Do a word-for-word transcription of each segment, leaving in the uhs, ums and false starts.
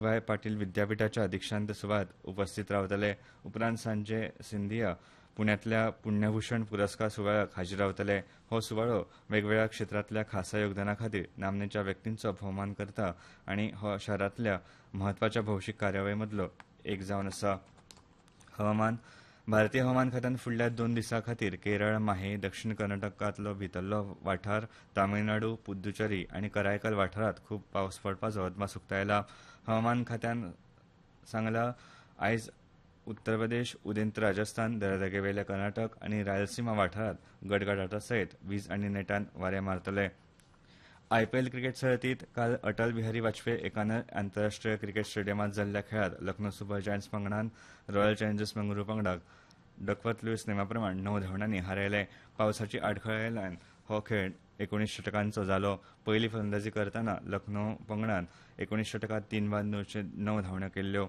वाय पाटील विद्यापीठाच्या दीक्षांत सुवाळ्यात उपस्थित रावतले. उपरांत सांजे सिंधिया पुण्यातल्या पुण्यभूषण पुरस्कार सुवाळ्याक हाजीर रावतले. हो सुवाळो वेगवेगळ्या क्षेत्रांतल्या खासा योगदाना खातीर नामनेच्या व्यक्तींचो भोवमान करता आनी हो शारांतल्या म्हत्वाच्या भौशीक कार्यावळी मदलो एक जावन आसा. हवामान भारतीय हवामान खात्यान फुडल्या दोन दिसां खातीर केरळ, माहे, दक्षिण कर्नाटकांतलो भितरलो वाठार, तामिळनाडू, पुद्दुचेरी आनी करायकल वाठारांत खूब पावस पडपाचो अदमास उक्तायला. हवामान खात्यान सांगला आयज उत्तर प्रदेश, उदेंत राजस्थान, दर्यादेगेवेल्या कर्नाटक आनी रायलसीमा वाठारांत गडगडाटा सयत वीज आनी नेटान वारे मारतले. आयपीएल क्रिकेट सर्तींत काल अटल बिहारी वाजपेयी एकानर आंतरराष्ट्रीय क्रिकेट स्टेडियमांत जाल्ल्या खेळांत लखनौ सुपर जायंट्स पंगडान रॉयल चॅलेंजर्स बंगळुरू पंगडाक डकवर्थ लुईस नेमाप्रमाण णव धांवड्यांनी हारयले. पावसाची आडखळयेलान हो खेळ एकुणीस षटकांचो जालो. पयली फलंदाजी करतना लखनौ पंगडान एकुणीस षटकांत तीन बाद णवशे णव धांवड्यो केल्ल्यो.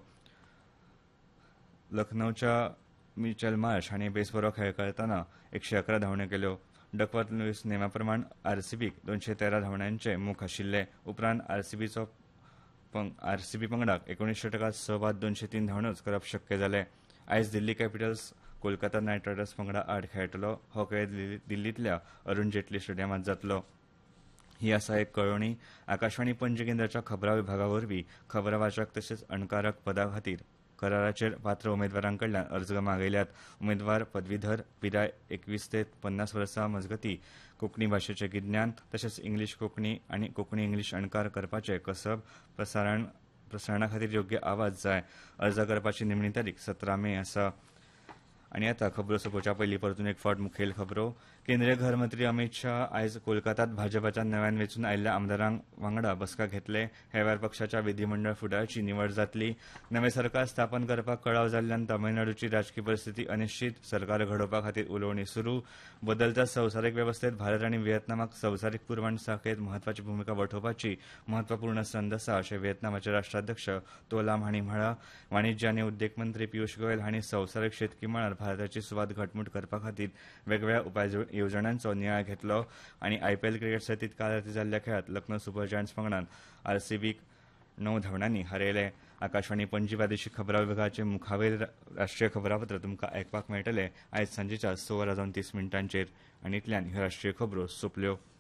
लखनौच्या मिचेल मार्श हांणी बेसबरो खेळ करतना एकशे अकरा धांवड्यो केल्यो. डकवर्थ लुईस नेमाप्रमाण आरसीबीक दोनशे तेरा धांवड्यांचे मूख आशिल्ले. उपरांत आरसीबीचो आरसीबी पंगडाक एकुणीस षटकांत स बाद दोनशे तीन धांवड्योच करप शक्य जालें. आयज दिल्ली कॅपिटल्स कोलकाता नायट रायडर्स पंगडा आड खेळटलो. हो खेळ दिल्लींतल्या अरुण जेटली स्टेडियमांत जातलो. ही आसा एक कळोवणी. आकाशवाणी पणजी केंद्राच्या खबरां विभागा वरवीं खबरां वाचक तशेंच अणकारक पदां खातीर कराराचेर पात्र उमेदवारांकडल्यान अर्ज मागयल्यात. उमेदवार पदवीधर, पिराय एकवीस ते पन्नास वर्सां मजगतीं, कोंकणी भाशेचें गिन्यान तशेंच इंग्लीश कोंकणी आनी कोंकणी इंग्लीश अणकार करपाचें कसब, प्रसारण प्रसारणा खातीर योग्य आवाज जाय. अर्ज करपाची निमणी तारीख सतरा मे आसा. आनी आतां खबरो सोंपोवच्या पयलीं परतून एक फावट मुखेल खबरो. केंद्रीय घर मंत्री अमित शाह आयज कोलकातात भाजपाच्या नव्यान वेंचून आयिल्ल्या आमदारां वांगडा बसका घेतले. ह्या वेळार पक्षाच्या विधीमंडळ फुडाराची निवड जातली. नवें सरकार स्थापन करपाक कळाव जाल्ल्यान तामिळनाडूची राजकी परिस्थिती अनिश्चित. सरकार घडोवपा खातीर उलोवणी सुरू. बदलत्या संवसारीक वेवस्थेत भारत आनी व्हिएतनामाक संवसारीक पुरवण साखळेत म्हत्वाची भुमिका वठोवपाची म्हत्वपूर्ण संद आसा अशें व्हिएतनामाचे राष्ट्राध्यक्ष तो लाम हांणी म्हळां. वाणिज्य आनी उद्देग मंत्री पियूष गोयल हांणी संवसारीक शेतकी मळार भारताची सुवात घटमूट करपा खातीर वेगवेगळ्या उपाय येवजण्यांचो नियाळ घेतलो. आनी आयपीएल क्रिकेट सर्तीत काल रातीं जाल्ल्या खेळांत लखनौ सुपर जायंट्स पंगडान आरसीबीक णव धांवड्यांनी हारयले. आकाशवाणी पणजी प्रादेशीक खबरां विभागाचे मुखावेल राष्ट्रीय खबरापत्र तुमकां आयकपाक मेळटले आयज सांजेच्या स वरां जावन तीस मिनटांचेर. आनी इतल्यान ह्यो राष्ट्रीय खबरो सोंपल्यो.